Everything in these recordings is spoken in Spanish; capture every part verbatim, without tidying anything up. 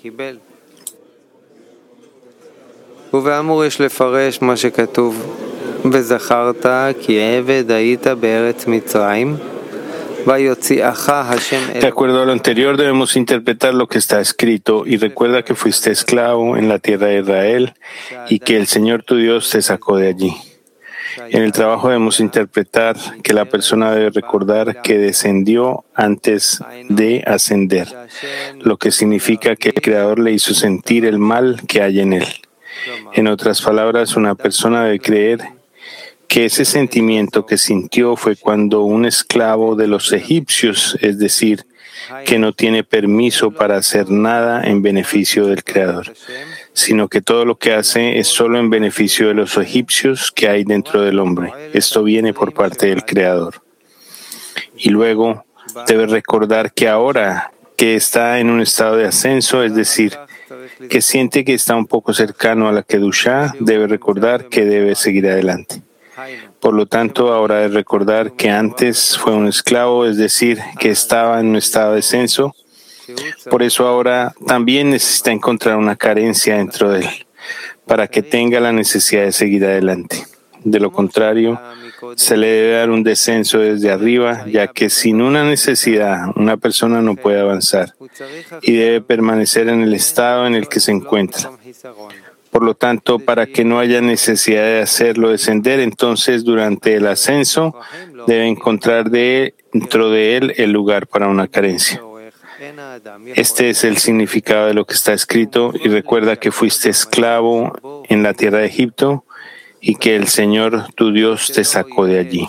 ובאמור יש לפרש מה שכתוב וזכרת כי עבד היית בארץ מצרים ויוציאך השם De acuerdo a lo anterior, debemos interpretar lo que está escrito y recuerda que fuiste esclavo en la tierra de Israel y que el Señor tu Dios te sacó de allí. En el trabajo debemos interpretar que la persona debe recordar que descendió antes de ascender, lo que significa que el Creador le hizo sentir el mal que hay en él. En otras palabras, una persona debe creer que ese sentimiento que sintió fue cuando un esclavo de los egipcios, es decir, que no tiene permiso para hacer nada en beneficio del Creador, sino que todo lo que hace es solo en beneficio de los egipcios que hay dentro del hombre. Esto viene por parte del Creador. Y luego debe recordar que ahora que está en un estado de ascenso, es decir, que siente que está un poco cercano a la Kedushá, debe recordar que debe seguir adelante. Por lo tanto, ahora debe recordar que antes fue un esclavo, es decir, que estaba en un estado de ascenso. Por eso ahora también necesita encontrar una carencia dentro de él, para que tenga la necesidad de seguir adelante. De lo contrario, se le debe dar un descenso desde arriba, ya que sin una necesidad una persona no puede avanzar y debe permanecer en el estado en el que se encuentra. Por lo tanto, para que no haya necesidad de hacerlo descender, entonces durante el ascenso debe encontrar de, dentro de él el lugar para una carencia. Este es el significado de lo que está escrito y recuerda que fuiste esclavo en la tierra de Egipto y que el Señor tu Dios te sacó de allí.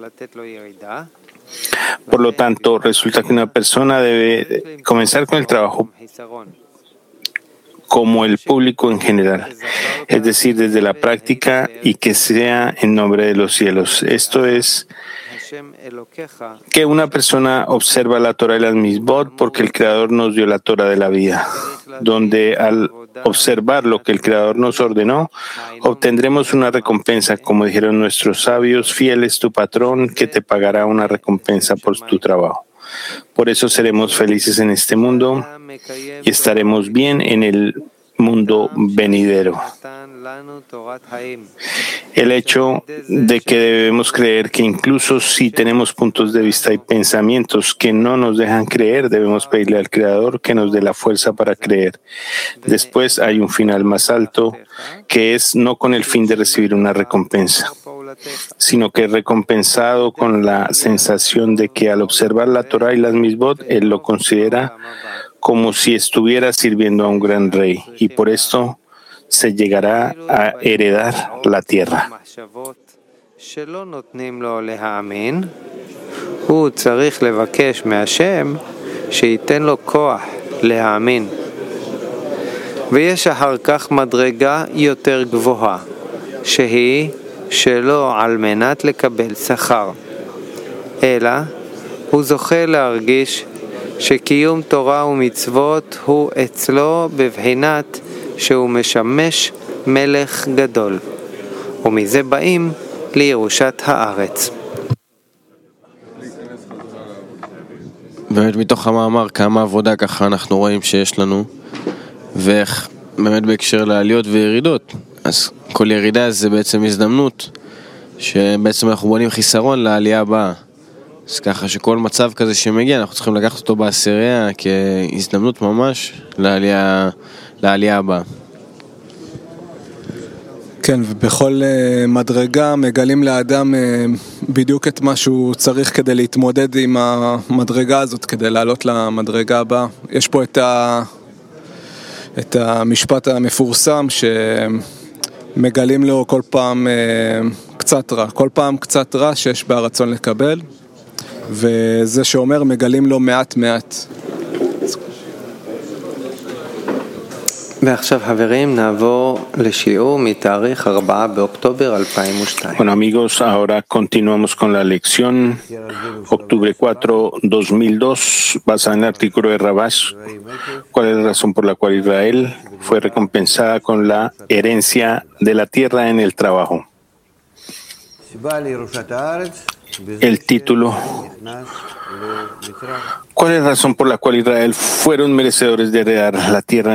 Por lo tanto, resulta que una persona debe comenzar con el trabajo como el público en general, es decir, desde la práctica y que sea en nombre de los cielos. Esto es que una persona observa la Torah y las Misbot porque el Creador nos dio la Torah de la vida, donde al observar lo que el Creador nos ordenó, obtendremos una recompensa, como dijeron nuestros sabios, fiel es tu patrón que te pagará una recompensa por tu trabajo. Por eso seremos felices en este mundo y estaremos bien en el mundo venidero. El hecho de que debemos creer que incluso si tenemos puntos de vista y pensamientos que no nos dejan creer, debemos pedirle al Creador que nos dé la fuerza para creer. Después hay un final más alto, que es no con el fin de recibir una recompensa, sino que es recompensado con la sensación de que al observar la Torah y las Misbot, él lo considera como si estuviera sirviendo a un gran rey, y por esto se llegará a heredar la tierra. ויש אחר כך מדרגה יותר גבוהה, שהיא שלא על מנת לקבל שכר, אלא הוא זוכה להרגיש שקיום תורה ומצוות הוא אצלו בבחינת שהוא משמש מלך גדול, ומזה באים לירושת הארץ. באמת מתוך המאמר כמה עבודה ככה אנחנו רואים שיש לנו, ואיך באמת בהקשר לעליות וירידות. אז כל ירידה זה בעצם הזדמנות שבעצם אנחנו בונים חיסרון לעלייה הבאה. אז ככה שכל מצב כזה שמגיע אנחנו צריכים לקחת אותו בעשירייה כהזדמנות ממש לעלייה, לעלייה הבאה. כן, ובכל uh, מדרגה מגלים לאדם uh, בדיוק את מה שהוא צריך כדי להתמודד עם המדרגה הזאת, כדי לעלות למדרגה הבאה. יש פה את, ה, את המשפט המפורסם שמגלים לו כל פעם uh, קצת רע, כל פעם קצת רע שיש ברצון לקבל, וזה שאומר מגלים לו מעט מעט. ועכשיו חברים נעבור לשיעור מתאריך ארבעה באוקטובר אלפיים ושתיים. Bueno amigos, ahora continuamos con la lección octubre cuatro, dos mil dos, basada en el artículo de Rabash. ¿Cuál es la razón por la cual Israel fue recompensada con la herencia de la tierra en el trabajo? El título: ¿cuál es la razón por la cual Israel fueron merecedores de heredar la tierra